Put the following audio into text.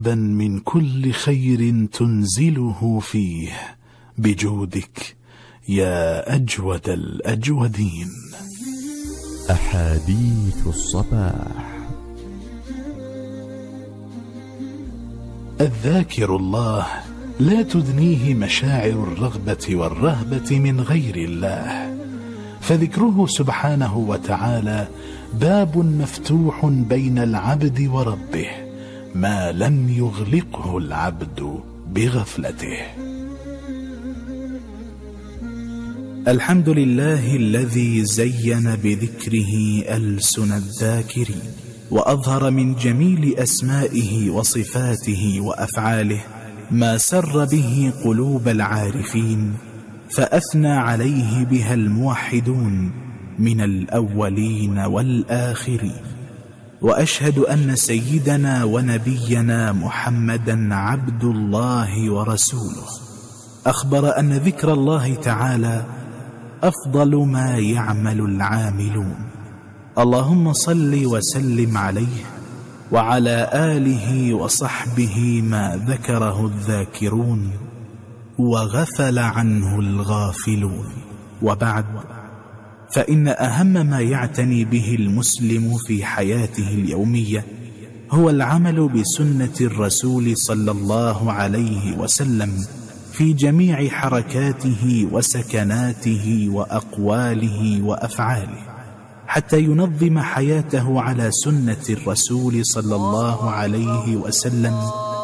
بل من كل خير تنزله فيه بجودك يا أجود الأجودين. أحاديث الصباح. الذاكر الله لا تدنيه مشاعر الرغبة والرهبة من غير الله، فذكره سبحانه وتعالى باب مفتوح بين العبد وربه ما لم يغلقه العبد بغفلته. الحمد لله الذي زين بذكره ألسن الذاكرين، وأظهر من جميل أسمائه وصفاته وأفعاله ما سر به قلوب العارفين، فأثنى عليه بها الموحدون من الأولين والآخرين. وأشهد أن سيدنا ونبينا محمدا عبد الله ورسوله أخبر أن ذكر الله تعالى أفضل ما يعمل العاملون. اللهم صل وسلم عليه وعلى آله وصحبه ما ذكره الذاكرون وغفل عنه الغافلون. وبعد، فإن أهم ما يعتني به المسلم في حياته اليومية هو العمل بسنة الرسول صلى الله عليه وسلم في جميع حركاته وسكناته وأقواله وأفعاله، حتى ينظم حياته على سنة الرسول صلى الله عليه وسلم